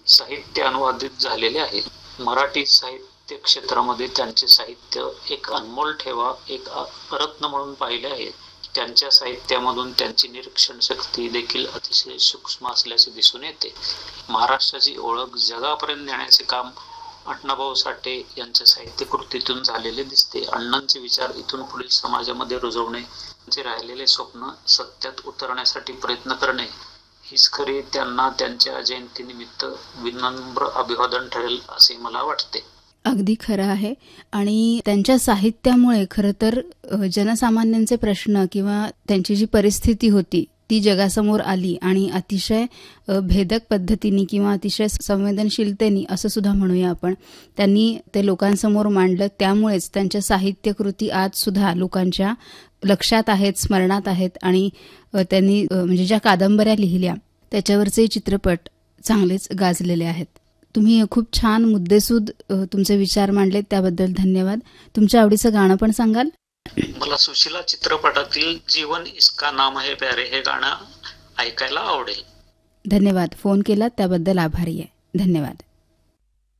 साहित्य अनुवादित झालेले आहे. मराठी साहित्य क्षेत्रामध्ये त्यांचे साहित्य एक अनमोल ठेवा, एक रत्न म्हणून पाहिले आहे. त्यांच्या साहित्यामधून त्यांची निरीक्षण शक्ती देखील अतिशय सूक्ष्म असल्याचे दिसून येते. महाराष्ट्राची ओळख जगापर्यंत नेण्याचे काम अण्णाभाऊ साठे यांच्या साहित्य कृतीतून झालेले दिसते. अण्णांचे विचार इथून पुढील समाजामध्ये रुजवणे, त्यांचे राहिलेले स्वप्न सत्यात उतरण्यासाठी प्रयत्न करणे हीच खरी त्यांना त्यांच्या जयंतीनिमित्त विनम्र अभिवादन ठरेल असे मला वाटते. अगदी खरं आहे. आणि त्यांच्या साहित्यामुळे खरं तर जनसामान्यांचे प्रश्न किंवा त्यांची जी परिस्थिती होती ती जगासमोर आली आणि अतिशय भेदक पद्धतीने किंवा अतिशय संवेदनशीलतेने असं सुद्धा म्हणूया आपण, त्यांनी ते लोकांसमोर मांडलं. त्यामुळेच त्यांच्या साहित्यकृती आज सुद्धा लोकांच्या लक्षात आहेत, स्मरणात आहेत. आणि त्यांनी म्हणजे ज्या कादंबऱ्या लिहिल्या त्याच्यावरचे चित्रपट चांगलेच गाजलेले आहेत. तुम्ही खूप छान मुद्देसूद तुमचे विचार मांडलेत, त्याबद्दल धन्यवाद. तुमच्या आवडीचं गाणं पण सांगाल? मला सुशीला चित्रपटातील जीवन इसका नाम है प्यारे हे गाणं ऐकायला आवडेल. धन्यवाद. फोन केला त्याबद्दल आभारी आहे. धन्यवाद.